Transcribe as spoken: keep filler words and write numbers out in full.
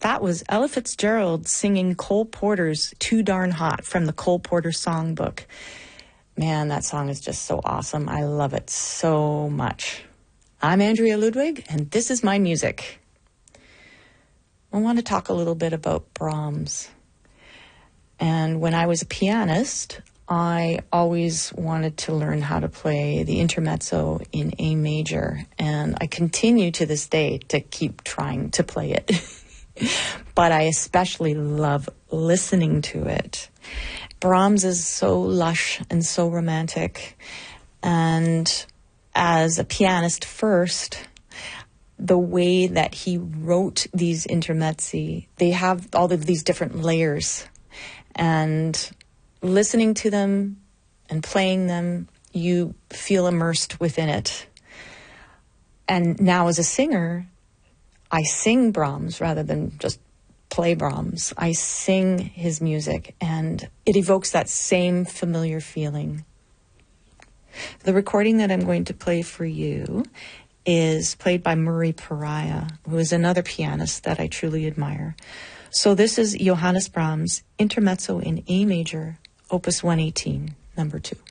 That was Ella Fitzgerald singing Cole Porter's Too Darn Hot from the Cole Porter Songbook. Man, that song is just so awesome. I love it so much. I'm Andrea Ludwig, and this is my music. I want to talk a little bit about Brahms. And when I was a pianist, I always wanted to learn how to play the intermezzo in A major, and I continue to this day to keep trying to play it. But I especially love listening to it. Brahms is so lush and so romantic. And as a pianist first, the way that he wrote these intermezzi, they have all of these different layers. And listening to them and playing them, you feel immersed within it. And now as a singer, I sing Brahms rather than just play Brahms. I sing his music, and it evokes that same familiar feeling. The recording that I'm going to play for you is played by Murray Pariah, who is another pianist that I truly admire. So this is Johannes Brahms, Intermezzo in A major, Opus one eighteen, number two.